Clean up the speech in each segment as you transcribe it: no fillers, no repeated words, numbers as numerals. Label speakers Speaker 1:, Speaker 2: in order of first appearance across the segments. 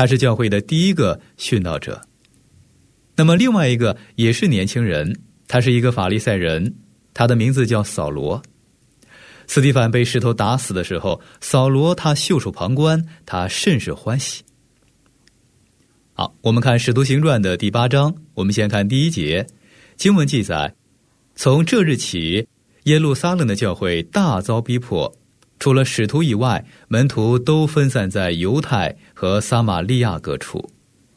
Speaker 1: 他是教会的第一个殉道者。那么另外一个也是年轻人，他是一个法利赛人，他的名字叫扫罗。司提反被石头打死的时候，扫罗他袖手旁观，他甚是欢喜。好，我们看使徒行传的第8章，我们先看第1节。经文记载，从这日起，耶路撒冷的教会大遭逼迫，除了使徒以外，门徒都分散在犹太和撒玛利亚各处。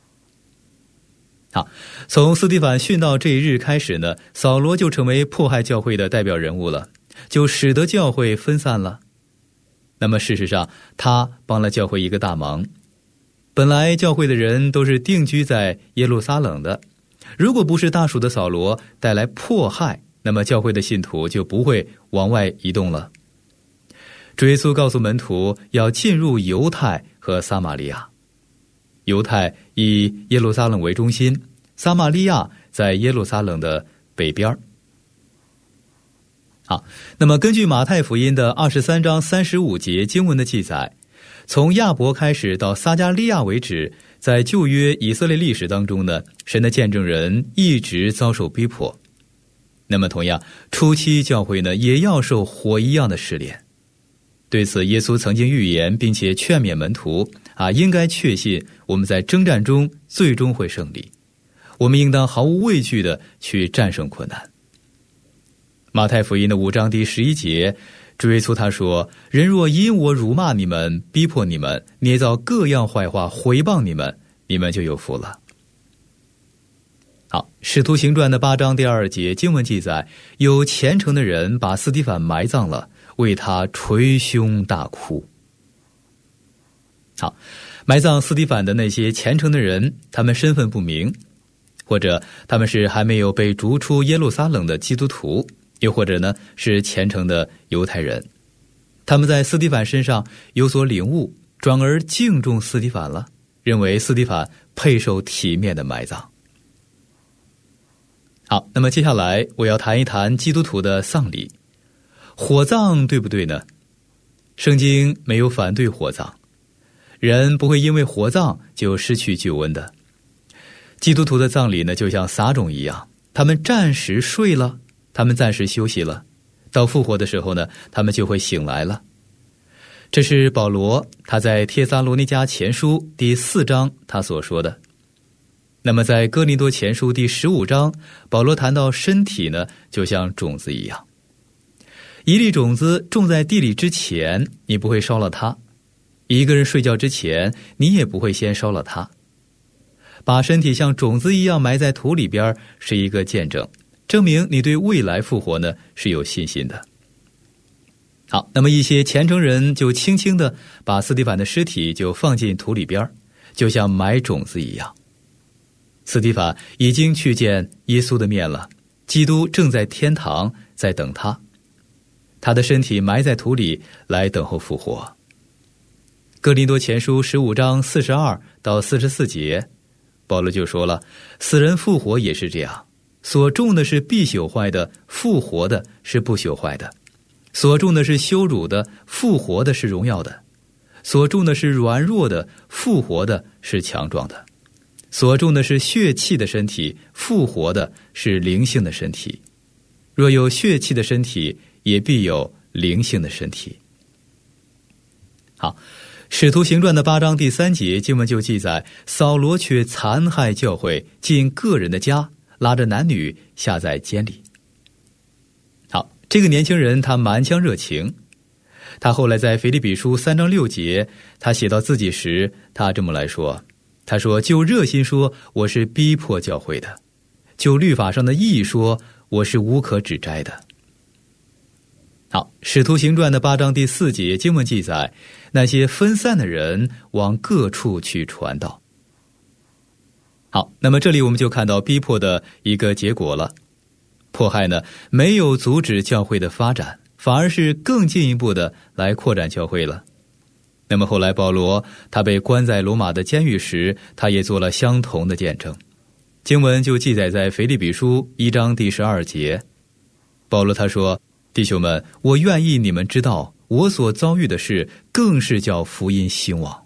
Speaker 1: 好，从司提反殉道这一日开始呢，扫罗就成为迫害教会的代表人物了，就使得教会分散了。那么事实上，他帮了教会一个大忙。本来教会的人都是定居在耶路撒冷的，如果不是大属的扫罗带来迫害，那么教会的信徒就不会往外移动了。主耶稣告诉门徒要进入犹太和撒玛利亚。犹太以耶路撒冷为中心，撒玛利亚在耶路撒冷的北边。好，那么根据马太福音的23章35节经文的记载，从亚伯开始到撒迦利亚为止，在旧约以色列历史当中呢，神的见证人一直遭受逼迫。那么同样，初期教会呢，也要受火一样的试炼。对此，耶稣曾经预言，并且劝勉门徒应该确信我们在征战中最终会胜利，我们应当毫无畏惧的去战胜困难。马太福音的5章第11节，主耶稣他说，人若因我辱骂你们，逼迫你们，捏造各样坏话毁谤你们，你们就有福了。好，使徒行传的8章第2节经文记载，有虔诚的人把司提反埋葬了，为他捶胸大哭。好，埋葬司提反的那些虔诚的人，他们身份不明，或者他们是还没有被逐出耶路撒冷的基督徒，又或者呢是虔诚的犹太人，他们在司提反身上有所领悟，转而敬重司提反了，认为司提反配受体面的埋葬。好，那么接下来我要谈一谈基督徒的丧礼。火葬对不对呢？圣经没有反对火葬，人不会因为火葬就失去救恩的。基督徒的葬礼呢，就像撒种一样，他们暂时睡了，他们暂时休息了，到复活的时候呢，他们就会醒来了。这是保罗他在帖撒罗尼迦前书第4章他所说的。那么在哥林多前书第15章，保罗谈到身体呢，就像种子一样，一粒种子种在地里之前，你不会烧了它；一个人睡觉之前，你也不会先烧了它。把身体像种子一样埋在土里边，是一个见证，证明你对未来复活呢是有信心的。好，那么一些虔诚人就轻轻地把司提反的尸体就放进土里边，就像埋种子一样。司提反已经去见耶稣的面了，基督正在天堂在等他，他的身体埋在土里来等候复活。哥林多前书15章42到44节，保罗就说了，死人复活也是这样，所种的是必朽坏的，复活的是不朽坏的；所种的是羞辱的，复活的是荣耀的；所种的是软弱的，复活的是强壮的；所种的是血气的身体，复活的是灵性的身体。若有血气的身体，也必有灵性的身体。好，使徒行传的8章第3节经文就记载，扫罗却残害教会，进个人的家，拉着男女下在监里。好，这个年轻人他满腔热情，他后来在腓立比书3章6节，他写到自己时，他这么来说，他说，就热心说，我是逼迫教会的；就律法上的义说，我是无可指摘的。好，使徒行传的8章第4节经文记载，那些分散的人往各处去传道。好，那么这里我们就看到逼迫的一个结果了。迫害呢，没有阻止教会的发展，反而是更进一步的来扩展教会了。那么后来保罗他被关在罗马的监狱时，他也做了相同的见证。经文就记载在腓立比书1章第12节，保罗他说，弟兄们，我愿意你们知道，我所遭遇的事更是叫福音兴旺。